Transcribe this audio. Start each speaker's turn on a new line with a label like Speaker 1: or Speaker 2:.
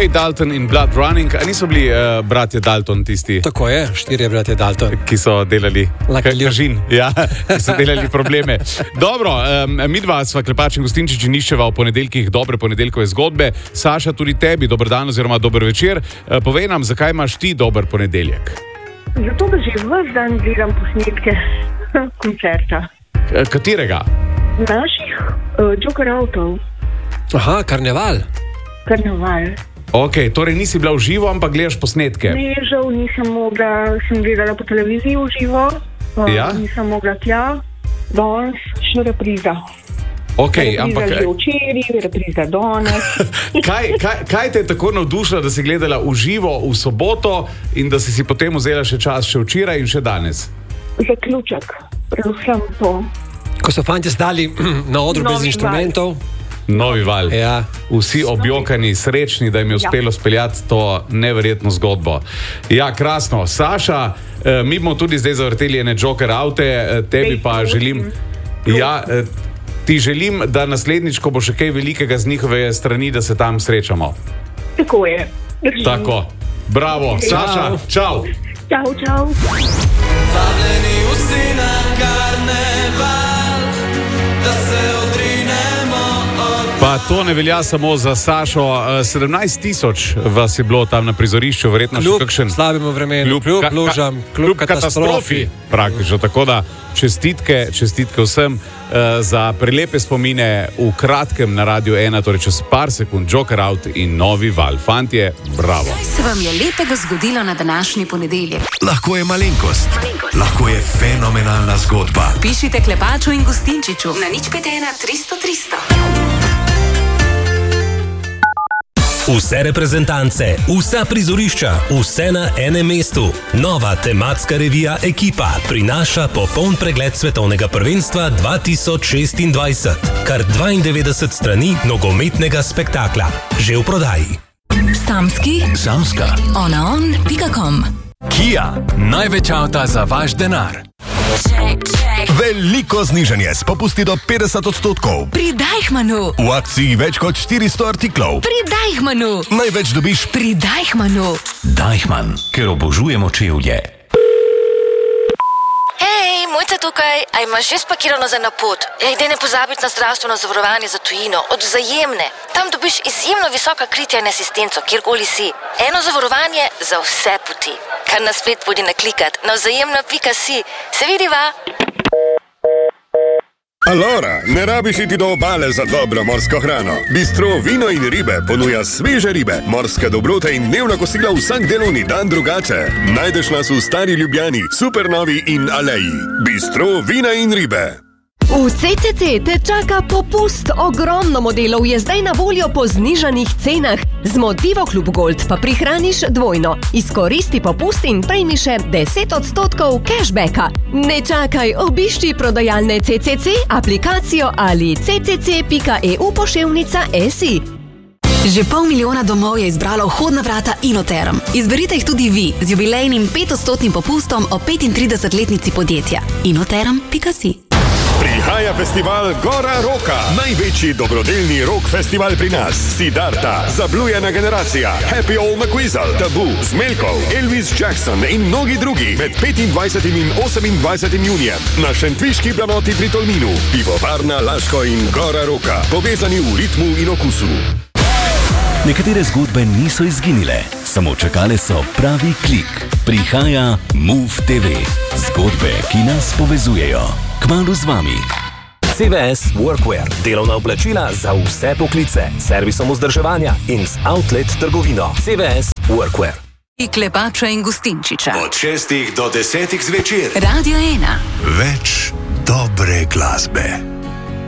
Speaker 1: Ray Dalton in Blood Running. A niso bili bratje Dalton tisti?
Speaker 2: Tako je, 4 bratje Dalton.
Speaker 1: Ki so delali kažin. Ja, ki so delali probleme. Dobro, midva sva Klepač in Gustinčič iščeva v ponedeljkih dobre ponedeljkove zgodbe. Saša, tudi tebi dober dan oziroma dober večer. Povej nam, zakaj imaš ti dober ponedeljek?
Speaker 3: Zato, da že ves dan gledam posnetke koncerta.
Speaker 1: Katerega?
Speaker 3: Naših Joker Outov.
Speaker 2: Aha, Karneval.
Speaker 1: Ok, torej nisi bila v živo, ampak gledaš posnetke.
Speaker 3: Ne, žal nisem mogla, sem gledala po televiziji v živo.
Speaker 1: Ja?
Speaker 3: Nisem mogla tja. Danes še repriza.
Speaker 1: Ok, ampak...
Speaker 3: Repriza že včeraj, repriza danes.
Speaker 1: Kaj te je tako navdušilo, da si gledala v živo v soboto in da si potem vzela še čas še včeraj in še danes?
Speaker 3: Zaključek, predvsem to.
Speaker 2: Ko so fantje stali na odru bez inštrumentov.
Speaker 1: Novi val.
Speaker 2: Ja.
Speaker 1: Vsi objokani, srečni, da jim je uspelo speljati to neverjetno zgodbo. Ja, krasno. Saša, mi bomo tudi zdaj zavrteli ene Joker Aute, tebi pa želim... Ja, ti želim, da naslednjič, ko bo še kaj velikega z njihove strani, da se tam srečamo.
Speaker 3: Tako je.
Speaker 1: Tako. Bravo. Saša, čau.
Speaker 3: Čau.
Speaker 4: Vabljeni vsi na karneval, da se odrinemo od...
Speaker 1: Pa to ne velja samo za Sašo. 17,000 vas je bilo tam na prizorišču, verjetno še kakšen...
Speaker 2: Kljub slabemu vremenu, kljub lužam, kljub katastrofi.
Speaker 1: Praktično, tako da čestitke vsem za prelepe spomine v kratkem na Radio 1, torej čez par sekund, Joker Out in Novi val. Fantje, bravo.
Speaker 5: Kaj se vam je lepega zgodilo na današnji ponedeljek?
Speaker 6: Lahko je malenkost, lahko je fenomenalna zgodba.
Speaker 5: Pišite Klepaču in Gustinčiču na 051 300 300.
Speaker 7: Vse reprezentance, vsa prizorišča, vse na enem mestu. Nova tematska revija Ekipa prinaša popoln pregled svetovnega prvenstva 2026. Kar 92 strani nogometnega spektakla. Že v prodaji.
Speaker 5: Samska. onaon.com.
Speaker 8: Kia, največ avta za vaš denar.
Speaker 6: Veliko znižanje s popusti do 50%.
Speaker 5: Pri Deichmannu.
Speaker 6: V akciji več kot 400 artiklov.
Speaker 5: Pri Deichmannu.
Speaker 6: Največ dobiš
Speaker 5: Pri Deichmannu.
Speaker 8: Deichmann, ker obožujemo čevlje.
Speaker 9: Hej, Mojca tukaj, a imaš že spakirano za napot? Daj ne pozabiti na zdravstveno zavarovanje za tujino, od Vzajemne. Tam dobiš izjemno visoka kritja in asistenco, kjerkoli si. Eno zavarovanje za vse poti. Kar na splet podi naklikat na vzajemna.si. Se vidiva?
Speaker 10: Alora, ne rabiš iti do obale za dobro morsko hrano. Bistro Vino in ribe ponuja sveže ribe, morske dobrote in dnevna kosila vsak delovni dan drugače. Najdeš nas v Stari Ljubljani, Supernovi in Aleji. Bistro Vina in ribe.
Speaker 11: V CCC te čaka popust. Ogromno modelov je zdaj na voljo po znižanih cenah. Z Motivo Klub Gold pa prihraniš dvojno. Izkoristi popust in prejmi še 10% cashbacka. Ne čakaj, obišči prodajalne CCC, aplikacijo ali ccc.eu/SI.
Speaker 5: Že 500 000 domov je izbralo vhodna vrata Inoterm. Izberite jih tudi vi z jubilejnim 5% popustom o 35-letnici podjetja. Inoterm.si.
Speaker 10: Prihaja festival Gora Roka. Največji dobrodelni rock festival pri nas. Siddharta, Zablujena generacija, Happy Old McWeasel, Tabu, Zmelkov, Elvis Jackson in mnogi drugi med 25. in 28. junijem na Šentviški planoti pri Tolminu. Pivovarna Laško in Gora Roka, povezani v ritmu in okusu.
Speaker 8: Nekatere zgodbe niso izginile, samo čakale so pravi klik. Prihaja Move TV. Zgodbe, ki nas povezujejo. Kmalu z vami.
Speaker 7: CVS Workwear. Delovna oblačila za vse poklice. Servisom vzdrževanja in z outlet trgovino. CVS Workwear.
Speaker 5: Klepača in Gustinčiča.
Speaker 6: od 6 do 10 zvečer.
Speaker 5: Radio 1.
Speaker 6: Več dobre glasbe.